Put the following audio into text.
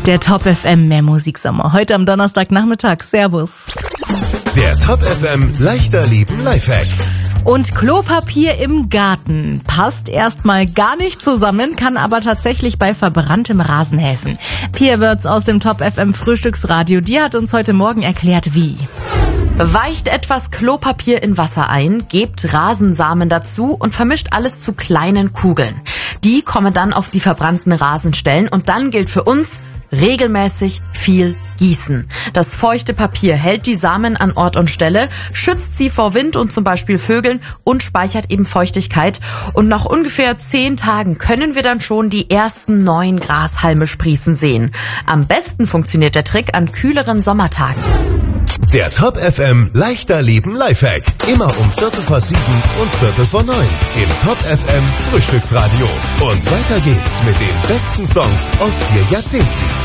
Der Top FM mehr Musiksommer. Heute am Donnerstagnachmittag. Servus. Der Top FM leichter Leben Lifehack. Und Klopapier im Garten passt erstmal gar nicht zusammen, kann aber tatsächlich bei verbranntem Rasen helfen. Pia Würz aus dem Top FM Frühstücksradio, die hat uns heute Morgen erklärt, wie. Weicht etwas Klopapier in Wasser ein, gebt Rasensamen dazu und vermischt alles zu kleinen Kugeln. Die kommen dann auf die verbrannten Rasenstellen und dann gilt für uns: regelmäßig viel gießen. Das feuchte Papier hält die Samen an Ort und Stelle, schützt sie vor Wind und zum Beispiel Vögeln und speichert eben Feuchtigkeit. Und nach ungefähr 10 Tagen können wir dann schon die ersten neuen Grashalme sprießen sehen. Am besten funktioniert der Trick an kühleren Sommertagen. Der Top FM leichter Leben Lifehack. Immer um 7:15 und 8:45 im Top FM Frühstücksradio. Und weiter geht's mit den besten Songs aus 4 Jahrzehnten.